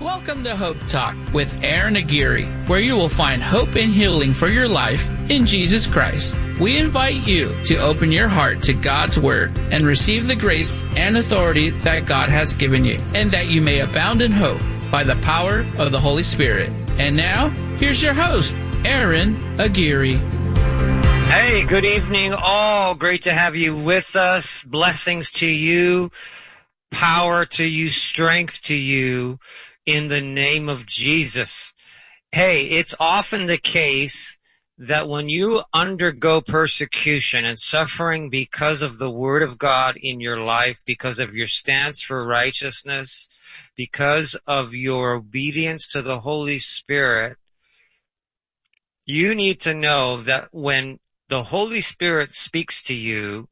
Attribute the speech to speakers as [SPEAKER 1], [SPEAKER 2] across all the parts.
[SPEAKER 1] Welcome to Hope Talk with Aaron Aguirre, where you will find hope and healing for your life in Jesus Christ. We invite you to open your heart to God's Word and receive the grace and authority that God has given you, and that you may abound in hope by the power of the Holy Spirit. And now, here's your host, Aaron Aguirre.
[SPEAKER 2] Hey, good evening all. Great to have you with us. Blessings to you, power to you, strength to you in the name of Jesus. Hey, it's often the case that when you undergo persecution and suffering because of the Word of God in your life, because of your stance for righteousness, because of your obedience to the Holy Spirit, you need to know that when the Holy Spirit speaks to you,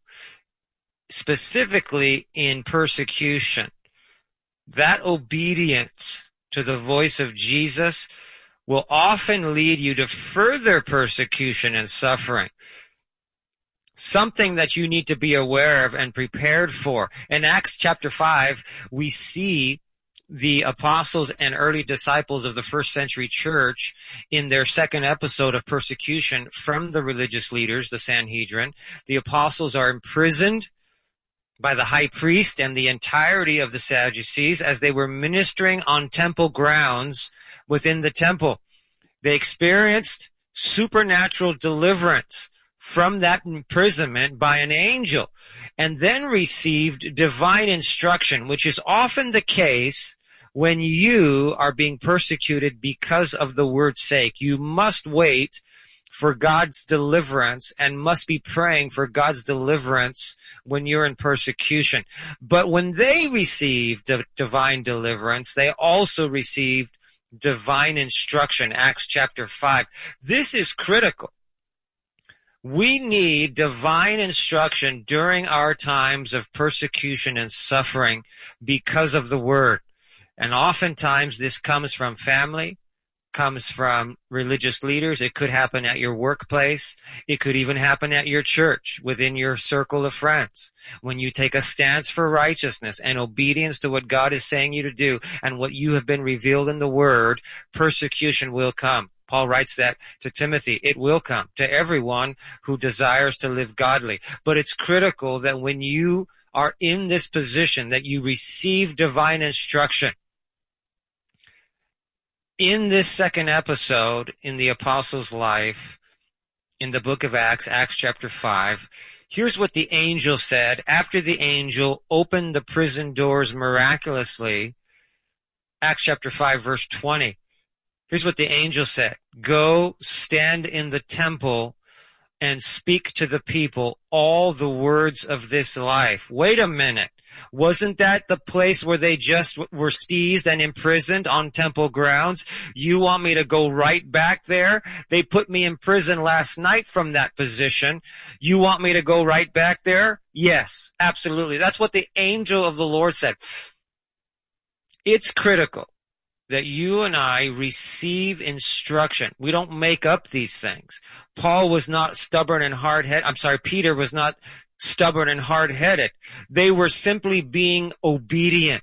[SPEAKER 2] specifically in persecution, that obedience to the voice of Jesus will often lead you to further persecution and suffering. Something that you need to be aware of and prepared for. In Acts chapter 5, we see the apostles and early disciples of the first century church in their second episode of persecution from the religious leaders, the Sanhedrin. The apostles are imprisoned by the high priest and the entirety of the Sadducees as they were ministering on temple grounds within the temple. They experienced supernatural deliverance from that imprisonment by an angel, and then received divine instruction, which is often the case when you are being persecuted because of the word's sake. You must wait for God's deliverance and must be praying for God's deliverance when you're in persecution. But when they received divine deliverance, they also received divine instruction, Acts chapter 5. This is critical. We need divine instruction during our times of persecution and suffering because of the Word. And oftentimes this comes from family, comes from religious leaders. It could happen at your workplace. It could even happen at your church, within your circle of friends. When you take a stance for righteousness and obedience to what God is saying you to do and what you have been revealed in the Word, persecution will come. Paul writes that to Timothy. It will come to everyone who desires to live godly. But it's critical that when you are in this position, that you receive divine instruction. In this second episode in the apostles' life, in the book of Acts, Acts chapter 5, here's what the angel said after the angel opened the prison doors miraculously. Acts chapter 5, verse 20. Here's what the angel said. Go stand in the temple and speak to the people all the words of this life. Wait a minute. Wasn't that the place where they just were seized and imprisoned on temple grounds? You want me to go right back there? They put me in prison last night from that position. You want me to go right back there? Yes, absolutely. That's what the angel of the Lord said. It's critical that you and I receive instruction. We don't make up these things. Paul was not stubborn and hard-headed. Peter was not stubborn and hard-headed. They were simply being obedient.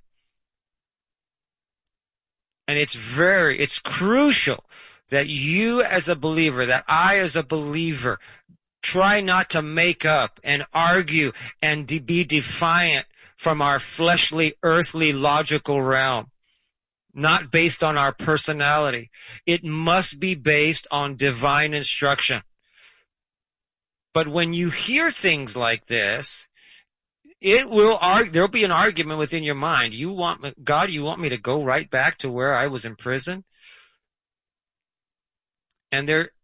[SPEAKER 2] And it's crucial that you as a believer, that I as a believer, try not to make up and argue and be defiant from our fleshly, earthly, logical realm. Not based on our personality. It must be based on divine instruction. But when you hear things like this, there'll be an argument within your mind. You want me to go right back to where I was in prison? And